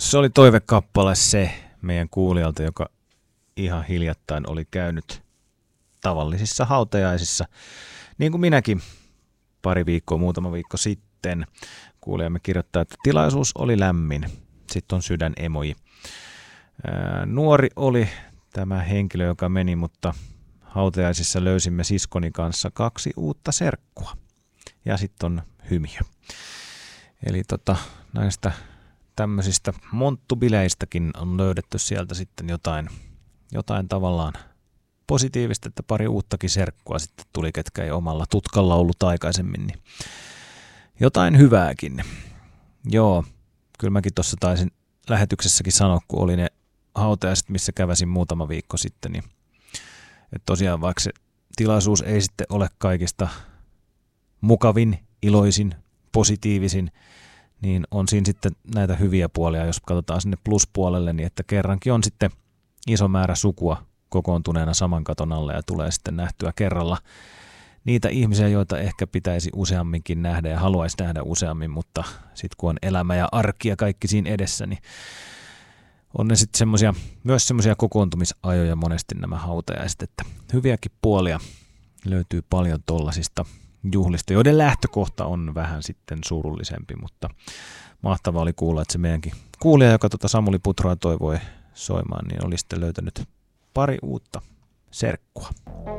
Se oli toivekappale se meidän kuulijalta, joka ihan hiljattain oli käynyt tavallisissa hautajaisissa, niin kuin minäkin muutama viikko sitten. Kuulijamme kirjoittaa, että tilaisuus oli lämmin. Sitten on sydänemoji. Nuori oli tämä henkilö, joka meni, mutta hautajaisissa löysimme siskoni kanssa 2 uutta serkkua. Ja sitten on hymiö. Eli näistä tämmöisistä monttubileistäkin on löydetty sieltä sitten jotain tavallaan positiivista, että pari uuttakin serkkua sitten tuli, ketkä ei omalla tutkalla ollut aikaisemmin, niin jotain hyvääkin. Joo, kyllä mäkin tuossa taisin lähetyksessäkin sanoa, kun oli ne hautajaiset, missä käväsin muutama viikko sitten, niin että tosiaan vaikka se tilaisuus ei sitten ole kaikista mukavin, iloisin, positiivisin, niin on siinä sitten näitä hyviä puolia, jos katsotaan sinne pluspuolelle, niin että kerrankin on sitten iso määrä sukua kokoontuneena saman katon alle ja tulee sitten nähtyä kerralla niitä ihmisiä, joita ehkä pitäisi useamminkin nähdä ja haluaisi nähdä useammin, mutta sitten kun on elämä ja arki ja kaikki siinä edessä, niin on ne sitten myös semmoisia kokoontumisajoja monesti nämä hautajaiset, että hyviäkin puolia löytyy paljon tollasista juhlista, joiden lähtökohta on vähän sitten surullisempi, mutta mahtavaa oli kuulla, että se meidänkin kuulija, joka Samuli Putroa toivoi soimaan, niin oli sitten löytänyt pari uutta serkkua.